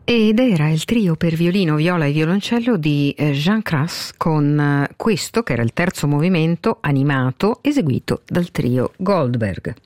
Ed era il trio per violino, viola e violoncello di Jean Crass con questo che era il terzo movimento animato eseguito dal trio Goldberg.